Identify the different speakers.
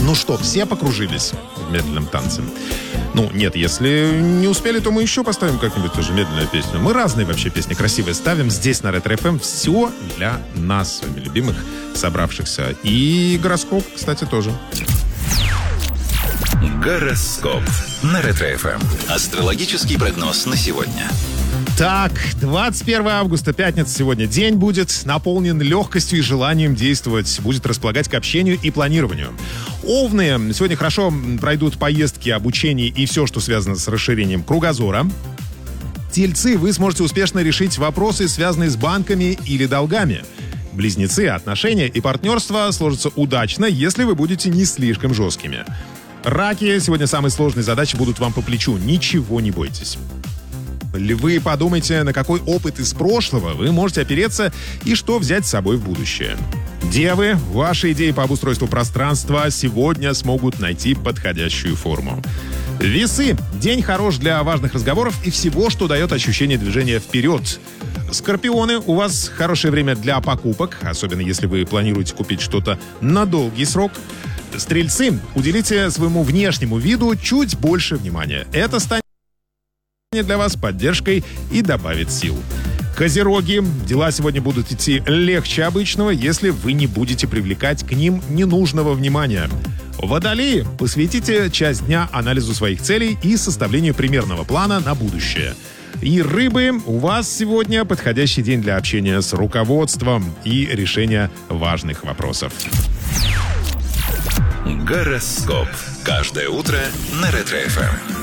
Speaker 1: Ну что, все покружились в медленном танце? Ну, нет, если не успели, то мы еще поставим как-нибудь тоже медленную песню. Мы разные вообще песни красивые ставим. Здесь на Ретро-ФМ все для нас, с вами любимых, собравшихся. И гороскоп, кстати, тоже.
Speaker 2: Гороскоп на Ретро-ФМ. Астрологический прогноз на сегодня.
Speaker 1: Так, 21 августа, пятница сегодня. День будет наполнен легкостью и желанием действовать. Будет располагать к общению и планированию. Овны, сегодня хорошо пройдут поездки, обучение и все, что связано с расширением кругозора. Тельцы, вы сможете успешно решить вопросы, связанные с банками или долгами. Близнецы, отношения и партнерство сложатся удачно, если вы будете не слишком жесткими. Раки, сегодня самые сложные задачи будут вам по плечу. Ничего не бойтесь. Львы, подумайте, на какой опыт из прошлого вы можете опереться и что взять с собой в будущее. Девы, ваши идеи по обустройству пространства сегодня смогут найти подходящую форму. Весы, день хорош для важных разговоров и всего, что дает ощущение движения вперед. Скорпионы, у вас хорошее время для покупок, особенно если вы планируете купить что-то на долгий срок. Стрельцы, уделите своему внешнему виду чуть больше внимания. Это станет для вас поддержкой и добавит сил. Козероги, дела сегодня будут идти легче обычного, если вы не будете привлекать к ним ненужного внимания. Водолеи, посвятите часть дня анализу своих целей и составлению примерного плана на будущее. И рыбы, у вас сегодня подходящий день для общения с руководством и решения важных вопросов.
Speaker 2: Гороскоп. Каждое утро на Ретро-ФМ.